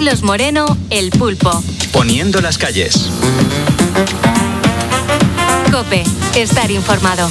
Carlos Moreno, El Pulpo. Poniendo las calles. COPE, estar informado.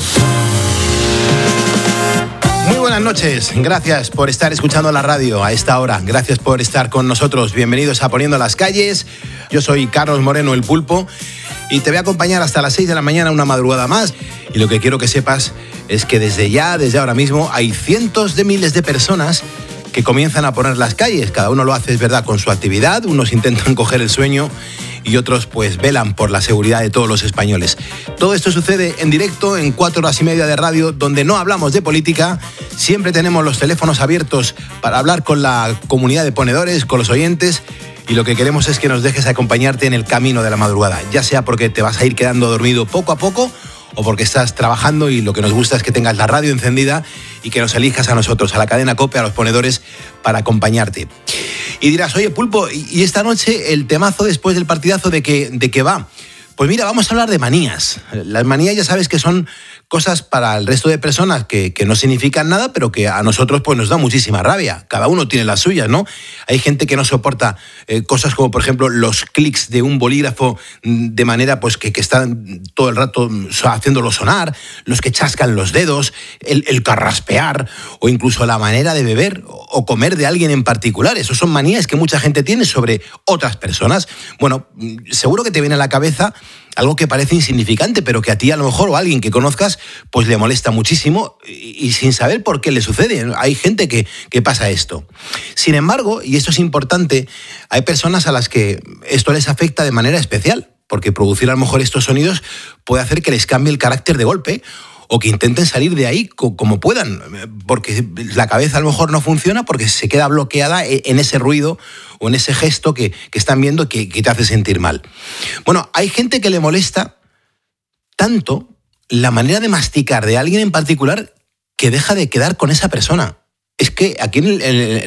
Muy buenas noches, gracias por estar escuchando la radio a esta hora, gracias por estar con nosotros, bienvenidos a Poniendo las calles. Yo soy Carlos Moreno, El Pulpo, y te voy a acompañar hasta las 6 de la mañana, una madrugada más. Y lo que quiero que sepas es que desde ahora mismo, hay cientos de miles de personas que comienzan a poner las calles. Cada uno lo hace, es verdad, con su actividad. Unos intentan coger el sueño y otros pues velan por la seguridad de todos los españoles. Todo esto sucede en directo en 4 horas y media de radio, donde no hablamos de política. Siempre tenemos los teléfonos abiertos para hablar con la comunidad de ponedores, con los oyentes. Y lo que queremos es que nos dejes acompañarte en el camino de la madrugada, ya sea porque te vas a ir quedando dormido poco a poco o porque estás trabajando, y lo que nos gusta es que tengas la radio encendida y que nos elijas a nosotros, a la cadena COPE, a los ponedores, para acompañarte. Y dirás, oye, Pulpo, ¿y esta noche el temazo después del partidazo de qué va? Pues mira, vamos a hablar de manías. Las manías ya sabes que son cosas para el resto de personas que no significan nada, pero que a nosotros pues nos da muchísima rabia. Cada uno tiene las suyas, ¿no? Hay gente que no soporta cosas como, por ejemplo, los clics de un bolígrafo de manera pues que están todo el rato haciéndolo sonar, los que chascan los dedos, el carraspear, o incluso la manera de beber o comer de alguien en particular. Esos son manías que mucha gente tiene sobre otras personas. Bueno, seguro que te viene a la cabeza algo que parece insignificante, pero que a ti a lo mejor, o a alguien que conozcas, pues le molesta muchísimo y sin saber por qué le sucede. Hay gente que pasa esto. Sin embargo, y esto es importante, hay personas a las que esto les afecta de manera especial, porque producir a lo mejor estos sonidos puede hacer que les cambie el carácter de golpe, o que intenten salir de ahí como puedan, porque la cabeza a lo mejor no funciona, porque se queda bloqueada en ese ruido o en ese gesto que están viendo que te hace sentir mal. Bueno, hay gente que le molesta tanto la manera de masticar de alguien en particular que deja de quedar con esa persona. Es que aquí en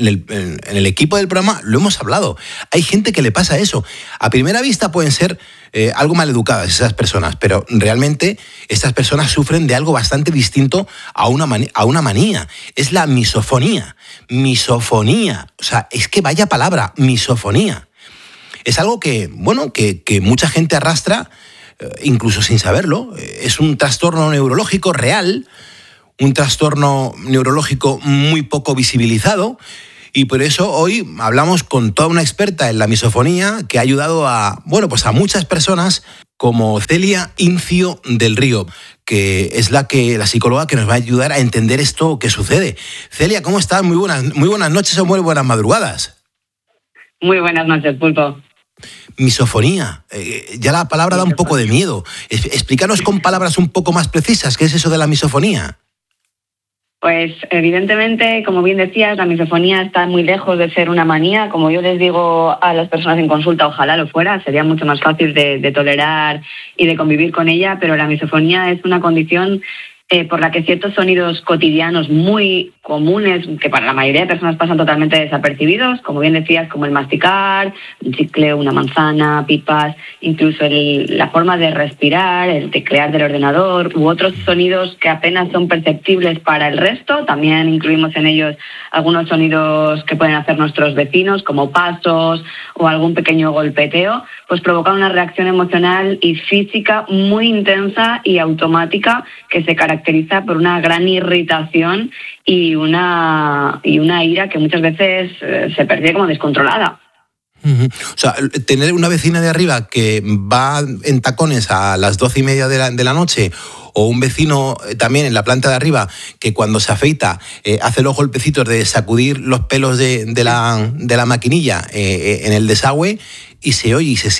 el equipo del programa lo hemos hablado. Hay gente que le pasa eso. A primera vista pueden ser algo maleducadas esas personas, pero realmente estas personas sufren de algo bastante distinto a una manía. Es la misofonía. Misofonía. O sea, es que vaya palabra, misofonía. Es algo que mucha gente arrastra, incluso sin saberlo. Es un trastorno neurológico real, un trastorno neurológico muy poco visibilizado, y por eso hoy hablamos con toda una experta en la misofonía que ha ayudado a muchas personas, como Celia Incio del Río, que es la psicóloga que nos va a ayudar a entender esto que sucede. Celia, ¿cómo estás? Muy buenas noches o muy buenas madrugadas. Muy buenas noches, Pulpo. Misofonía, ya la palabra da un poco de miedo. Explícanos con palabras un poco más precisas, ¿qué es eso de la misofonía? Pues evidentemente, como bien decías, la misofonía está muy lejos de ser una manía. Como yo les digo a las personas en consulta, ojalá lo fuera, sería mucho más fácil de tolerar y de convivir con ella, pero la misofonía es una condición por la que ciertos sonidos cotidianos muy comunes, que para la mayoría de personas pasan totalmente desapercibidos, como bien decías, como el masticar, un chicle, una manzana, pipas, incluso la forma de respirar, el teclear del ordenador, u otros sonidos que apenas son perceptibles para el resto. También incluimos en ellos algunos sonidos que pueden hacer nuestros vecinos, como pasos o algún pequeño golpeteo, pues provocan una reacción emocional y física muy intensa y automática, que se caracteriza por una gran irritación y una ira que muchas veces se percibe como descontrolada. O sea, tener una vecina de arriba que va en tacones a las 12:30 de la noche, o un vecino también en la planta de arriba que cuando se afeita hace los golpecitos de sacudir los pelos de la maquinilla en el desagüe, y se oye y se siente